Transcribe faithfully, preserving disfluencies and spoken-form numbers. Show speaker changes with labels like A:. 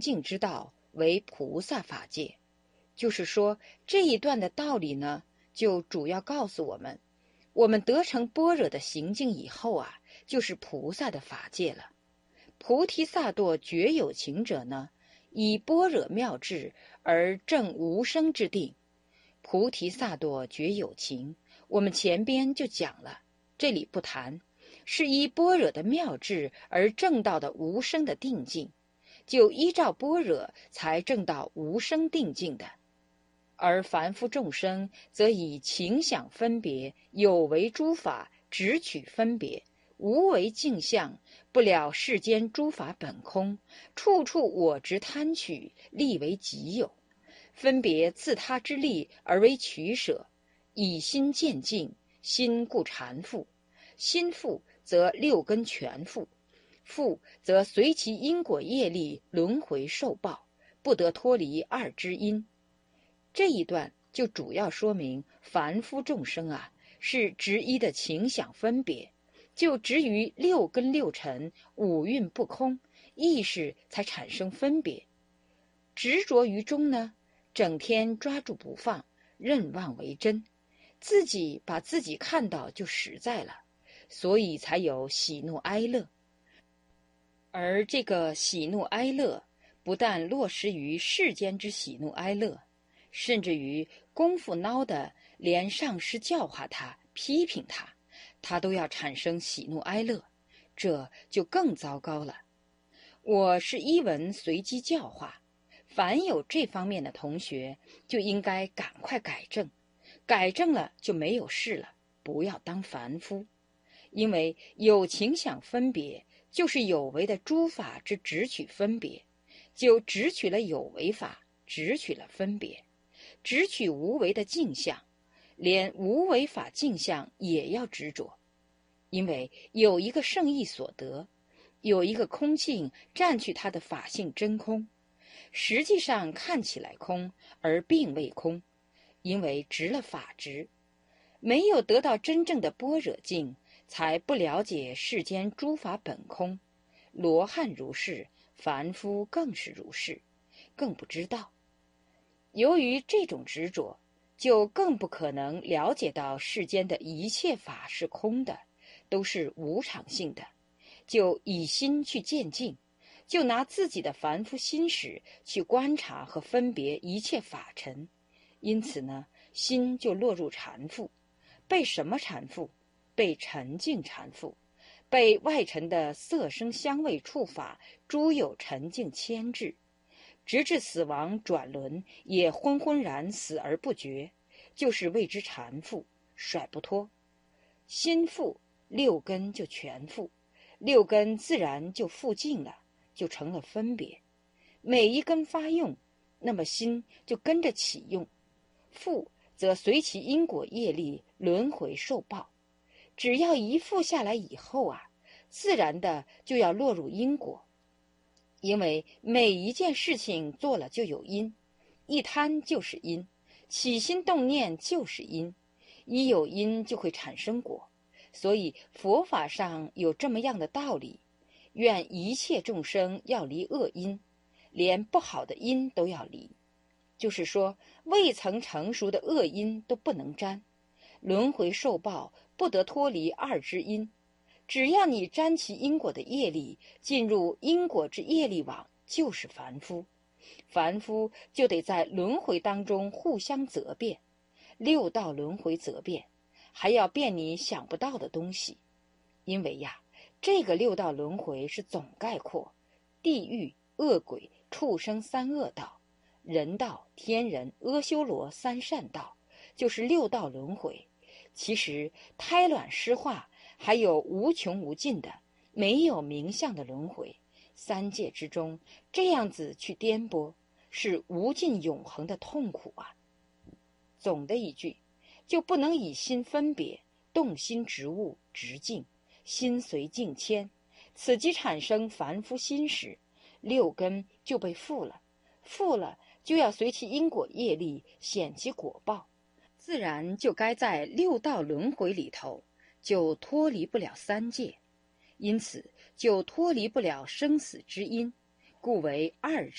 A: 净之道为菩萨法界。就是说，这一段的道理呢，就主要告诉我们，我们得成般若的行径以后啊，就是菩萨的法界了。菩提萨埵觉有情者呢，以般若妙智而证无生之定。菩提萨埵觉有情，我们前边就讲了，这里不谈，是依般若的妙智而证到的无生的定境，就依照般若才证到无生定境的。而凡夫众生则以情想分别，有为诸法只取分别，无为镜像，不了世间诸法本空，处处我执贪取，立为己有，分别自他之力而为取舍，以心见境，心故缠缚，心缚则六根全缚，缚则随其因果业力轮回受报，不得脱离二之因。这一段就主要说明凡夫众生啊，是执一的情想分别，就执于六根六尘五蕴不空，意识才产生分别。执着于中呢，整天抓住不放，认妄为真，自己把自己看到就实在了，所以才有喜怒哀乐。而这个喜怒哀乐不但落实于世间之喜怒哀乐，甚至于功夫孬的，连上师教化他、批评他，他都要产生喜怒哀乐，这就更糟糕了。我是依文随机教化，凡有这方面的同学，就应该赶快改正，改正了就没有事了，不要当凡夫。因为有情想分别，就是有为的诸法之执取分别，就执取了有为法，执取了分别，执取无为的镜像，连无为法镜像也要执着。因为有一个圣意所得，有一个空性占据它的法性真空，实际上看起来空，而并未空，因为执了法执，没有得到真正的般若境，才不了解世间诸法本空。罗汉如是，凡夫更是如是，更不知道。由于这种执着，就更不可能了解到世间的一切法是空的，都是无常性的，就以心去见境，就拿自己的凡夫心识去观察和分别一切法尘，因此呢，心就落入缠缚。被什么缠缚？被尘境缠缚，被外尘的色声香味触法诸有尘境牵制，直至死亡转轮也昏昏然死而不觉，就是为之缠缚，甩不脱。心缚，六根就全缚，六根自然就缚尽了，就成了分别。每一根发用，那么心就跟着起用，缚则随其因果业力轮回受报。只要一缚下来以后啊，自然的就要落入因果。因为每一件事情做了就有因，一贪就是因，起心动念就是因，一有因就会产生果。所以佛法上有这么样的道理，愿一切众生要离恶因，连不好的因都要离。就是说，未曾成熟的恶因都不能沾，轮回受报不得脱离二之因。只要你沾其因果的业力，进入因果之业力网，就是凡夫。凡夫就得在轮回当中互相责辩，六道轮回责辩，还要辩你想不到的东西。因为呀，这个六道轮回是总概括，地狱、恶鬼、畜生三恶道，人道、天人、阿修罗三善道，就是六道轮回。其实胎卵湿化还有无穷无尽的没有名相的轮回，三界之中这样子去颠簸，是无尽永恒的痛苦啊。总的一句，就不能以心分别，动心执物执境，心随境迁，此即产生凡夫心识，六根就被缚了，缚了就要随其因果业力显其果报，自然就该在六道轮回里头，就脱离不了三界，因此就脱离不了生死之因，故为二